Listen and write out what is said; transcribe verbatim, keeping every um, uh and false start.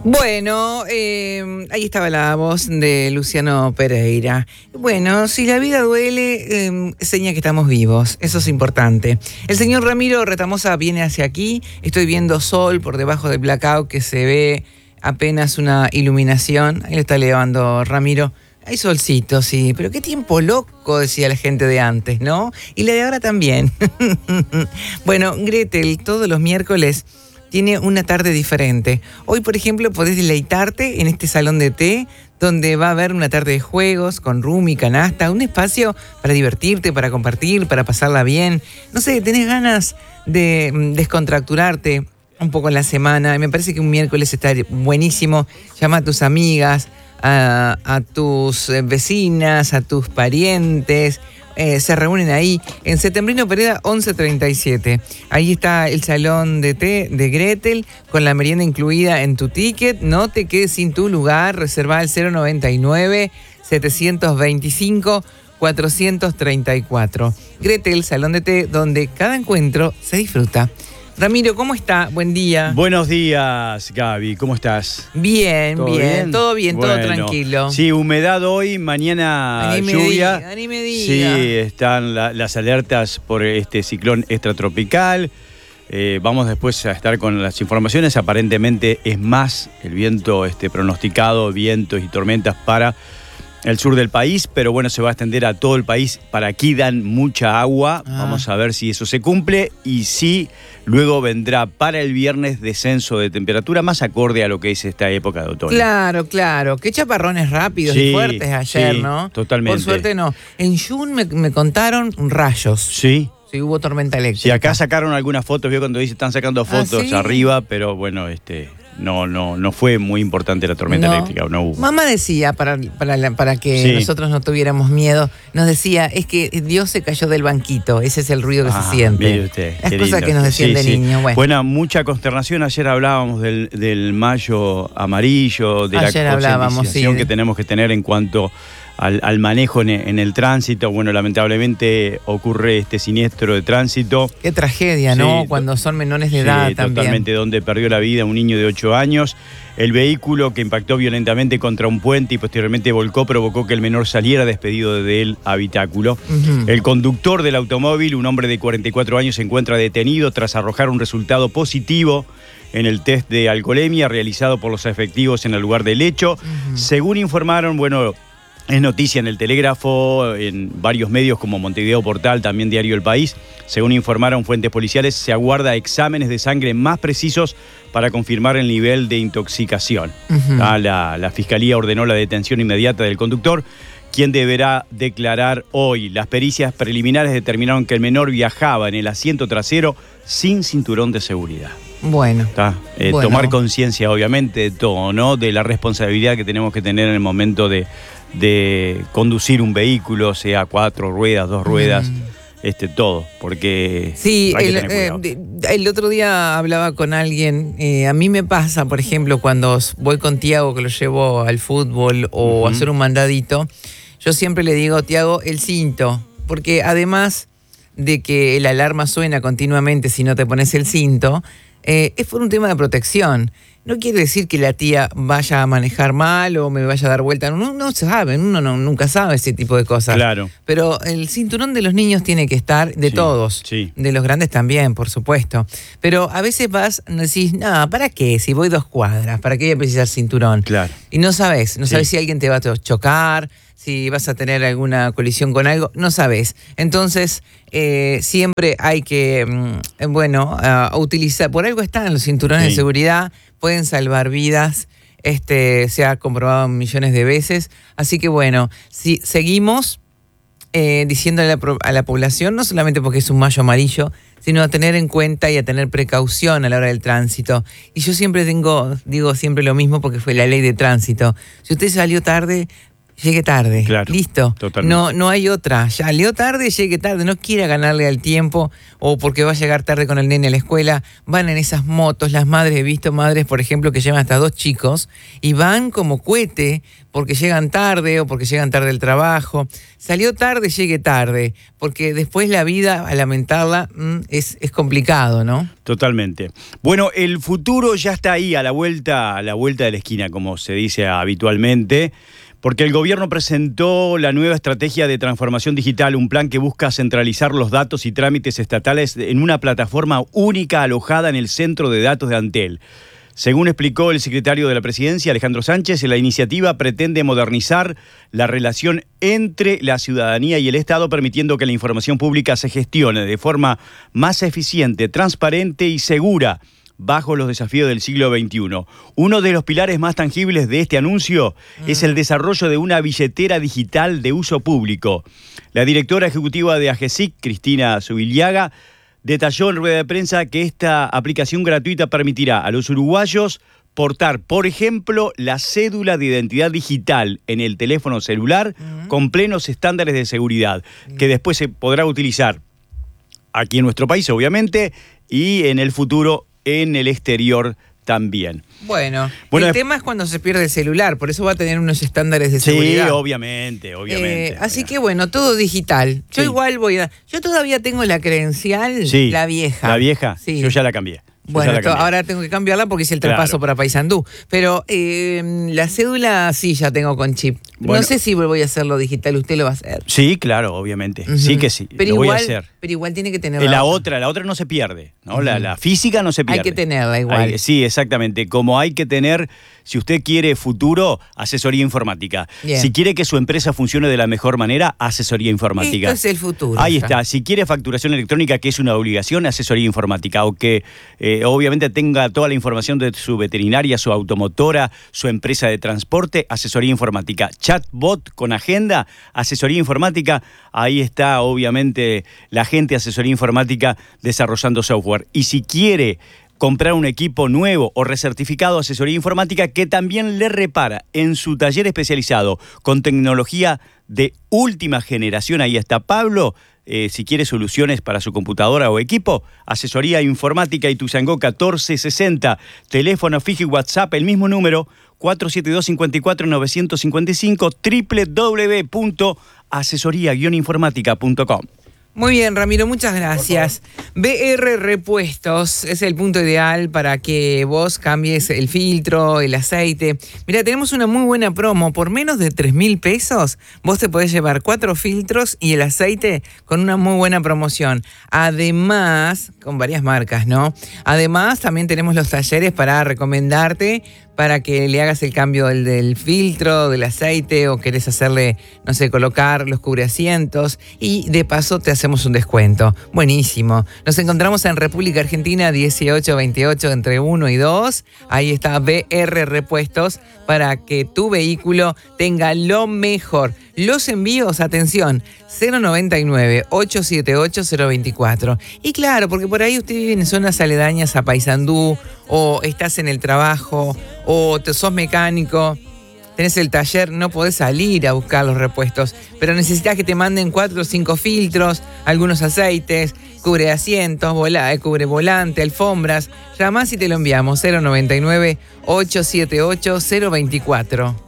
Bueno, eh, ahí estaba la voz de Luciano Pereira. Bueno, si la vida duele, eh, seña que estamos vivos, eso es importante. El señor Ramiro Retamosa viene hacia aquí, estoy viendo sol por debajo del blackout que se ve apenas una iluminación. Ahí lo está elevando Ramiro. Hay solcito, sí, pero qué tiempo loco, decía la gente de antes, ¿no? Y la de ahora también. Bueno, Gretel, todos los miércoles tiene una tarde diferente. Hoy, por ejemplo, podés deleitarte en este salón de té, donde va a haber una tarde de juegos con room y canasta, un espacio para divertirte, para compartir, para pasarla bien. No sé, tenés ganas de descontracturarte un poco en la semana. Me parece que un miércoles está buenísimo. Llama a tus amigas, a, a tus vecinas, a tus parientes. Eh, se reúnen ahí en Setembrino Pereda once treinta y siete. Ahí está el salón de té de Gretel con la merienda incluida en tu ticket. No te quedes sin tu lugar. Reserva el cero noventa y nueve, setecientos veinticinco, cuatrocientos treinta y cuatro. Gretel, salón de té donde cada encuentro se disfruta. Ramiro, ¿cómo está? Buen día. Buenos días, Gaby. ¿Cómo estás? Bien, ¿Todo bien, bien? todo bien, Bueno, todo tranquilo. Sí, humedad hoy, mañana Ani me lluvia. diga, ani me diga. Sí, están la, las alertas por este ciclón extratropical. Eh, vamos después a estar con las informaciones. Aparentemente es más el viento este, pronosticado, vientos y tormentas para el sur del país, pero bueno, se va a extender a todo el país. Para aquí dan mucha agua, ah. Vamos a ver si eso se cumple y si luego vendrá para el viernes descenso de temperatura más acorde a lo que es esta época de otoño. Claro, claro. Qué chaparrones rápidos sí, y fuertes ayer, sí, ¿no? Totalmente. Por suerte no. En June me, me contaron rayos. Sí. Sí, hubo tormenta eléctrica. Sí, acá sacaron algunas fotos, vio cuando dice están sacando fotos ¿Ah, sí? arriba, pero bueno, este... No, no, no fue muy importante la tormenta no. eléctrica, no hubo. Mamá decía, para, para, para que sí. nosotros no tuviéramos miedo, nos decía, es que Dios se cayó del banquito, ese es el ruido que ah, se siente. Mire usted, Las qué cosas lindo. que nos decían sí, de sí. niño. Bueno. bueno, mucha consternación, ayer hablábamos del, del mayo amarillo, de ayer la hablábamos, concientización sí. que tenemos que tener en cuanto al, al manejo en, en el tránsito. Bueno, lamentablemente ocurre este siniestro de tránsito. Qué tragedia, sí, ¿no? Cuando son menores de sí, edad también. Totalmente, donde perdió la vida un niño de ocho años. El vehículo que impactó violentamente contra un puente y posteriormente volcó provocó que el menor saliera despedido del habitáculo. Uh-huh. El conductor del automóvil, un hombre de cuarenta y cuatro años, se encuentra detenido tras arrojar un resultado positivo en el test de alcoholemia realizado por los efectivos en el lugar del hecho. Uh-huh. Según informaron, bueno... Es noticia en el Telégrafo, en varios medios como Montevideo Portal, también Diario El País. Según informaron fuentes policiales, se aguarda exámenes de sangre más precisos para confirmar el nivel de intoxicación. Uh-huh. ah, la, la Fiscalía ordenó la detención inmediata del conductor, quien deberá declarar hoy. Las pericias preliminares determinaron que el menor viajaba en el asiento trasero sin cinturón de seguridad. Bueno, eh, bueno. Tomar conciencia, obviamente, de todo, ¿no? De la responsabilidad que tenemos que tener en el momento de... de conducir un vehículo, sea cuatro ruedas, dos ruedas, mm. este todo, porque sí, hay el, que tener cuidado. Eh, el otro día hablaba con alguien, eh, a mí me pasa, por ejemplo, cuando voy con Tiago, que lo llevo al fútbol o uh-huh. a hacer un mandadito, yo siempre le digo, Tiago, el cinto, porque además de que la alarma suena continuamente si no te pones el cinto, eh, es por un tema de protección. No quiere decir que la tía vaya a manejar mal o me vaya a dar vuelta. No, no se sabe, uno no, nunca sabe ese tipo de cosas. Claro. Pero el cinturón de los niños tiene que estar, de sí, todos. Sí. De los grandes también, por supuesto. Pero a veces vas, decís, no, ¿para qué? Si voy dos cuadras, ¿para qué voy a precisar cinturón? Claro. Y no sabes, no sí. sabes si alguien te va a chocar, si vas a tener alguna colisión con algo, no sabes. Entonces, eh, siempre hay que, mm, bueno, uh, utilizar, por algo están los cinturones sí. de seguridad, pueden salvar vidas, este, se ha comprobado millones de veces. Así que bueno, si seguimos eh, diciéndole a la, a la población, no solamente porque es un mayo amarillo, sino a tener en cuenta y a tener precaución a la hora del tránsito. Y yo siempre tengo, digo siempre lo mismo porque fue la ley de tránsito. Si usted salió tarde, llegue tarde. Claro, listo. Totalmente. No, no hay otra. Ya salió tarde, llegue tarde. No quiera ganarle al tiempo o porque va a llegar tarde con el nene a la escuela. Van en esas motos. Las madres, he visto madres, por ejemplo, que llevan hasta dos chicos y van como cohete porque llegan tarde o porque llegan tarde del trabajo. Salió tarde, llegue tarde. Porque después la vida, al lamentarla, es, es complicado, ¿no? Totalmente. Bueno, el futuro ya está ahí, a la vuelta, a la vuelta de la esquina, como se dice habitualmente, porque el gobierno presentó la nueva estrategia de transformación digital, un plan que busca centralizar los datos y trámites estatales en una plataforma única alojada en el centro de datos de Antel. Según explicó el secretario de la Presidencia, Alejandro Sánchez, la iniciativa pretende modernizar la relación entre la ciudadanía y el Estado, permitiendo que la información pública se gestione de forma más eficiente, transparente y segura, bajo los desafíos del siglo veintiuno. Uno de los pilares más tangibles de este anuncio mm. es el desarrollo de una billetera digital de uso público. La directora ejecutiva de AGESIC, Cristina Zubiliaga, detalló en rueda de prensa que esta aplicación gratuita permitirá a los uruguayos portar, por ejemplo, la cédula de identidad digital en el teléfono celular uh-huh. con plenos estándares de seguridad, uh-huh. que después se podrá utilizar aquí en nuestro país, obviamente, y en el futuro en el exterior también. Bueno, bueno, el tema es cuando se pierde el celular, por eso va a tener unos estándares de seguridad. Sí, obviamente, obviamente. Eh, así que bueno, todo digital. Yo sí. igual voy a... Yo todavía tengo la credencial, sí, la vieja. ¿La vieja? Sí. Yo ya la cambié. Yo bueno, ahora tengo que cambiarla porque hice el traspaso claro. para Paysandú. Pero eh, la cédula sí ya tengo con chip. Bueno, no sé si voy a hacerlo digital, usted lo va a hacer. Sí, claro, obviamente. Uh-huh. Sí que sí, pero lo igual, voy a hacer. Pero igual tiene que tener la, la otra. La otra no se pierde, ¿no? Uh-huh. La, la física no se pierde. Hay que tenerla igual. Hay, sí, exactamente. Como hay que tener, si usted quiere futuro, asesoría informática. Bien. Si quiere que su empresa funcione de la mejor manera, asesoría informática. Esto es el futuro. Ahí ya. está. Si quiere facturación electrónica, que es una obligación, asesoría informática. O que eh, obviamente tenga toda la información de su veterinaria, su automotora, su empresa de transporte, asesoría informática. Chatbot con agenda, asesoría informática. Ahí está obviamente la gente de asesoría informática desarrollando software. Y si quiere comprar un equipo nuevo o recertificado de asesoría informática, que también le repara en su taller especializado con tecnología de última generación, ahí está Pablo. Eh, si quiere soluciones para su computadora o equipo, asesoría informática Ituzaingó catorce sesenta, teléfono fijo y WhatsApp, el mismo número, cuatro siete dos, cinco cuatro, nueve cinco cinco, doble u doble u doble u punto asesoría guion informática punto com. Muy bien, Ramiro, muchas gracias. B R Repuestos es el punto ideal para que vos cambies el filtro, el aceite. Mira, tenemos una muy buena promo. Por menos de tres mil pesos, vos te podés llevar cuatro filtros y el aceite con una muy buena promoción. Además, con varias marcas, ¿no? Además, también tenemos los talleres para recomendarte para que le hagas el cambio del, del filtro, del aceite, o querés hacerle, no sé, colocar los cubreasientos, y de paso te hacemos un descuento. Buenísimo. Nos encontramos en República Argentina dieciocho veintiocho entre uno y dos. Ahí está B R Repuestos para que tu vehículo tenga lo mejor. Los envíos, atención, cero noventa y nueve, ochocientos setenta y ocho, cero veinticuatro. Y claro, porque por ahí usted vive en zonas aledañas a Paysandú, o estás en el trabajo, o te sos mecánico, tenés el taller, no podés salir a buscar los repuestos, pero necesitas que te manden cuatro o cinco filtros, algunos aceites, cubre asientos, vola, cubre volante, alfombras. Llamás y te lo enviamos, cero noventa y nueve, ochocientos setenta y ocho, cero veinticuatro.